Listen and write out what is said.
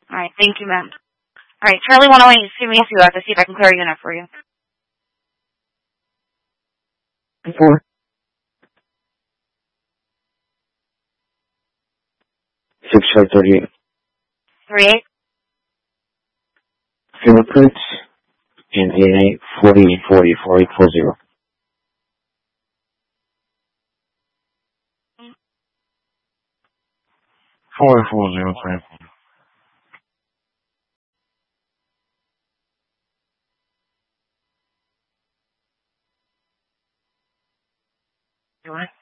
All right, thank you, ma'am. All right, Charlie 108, give me a few hours to see if I can clear a unit for you. 4. 6538. 38. Fingerprints and 8840 4840. 4405. You want it?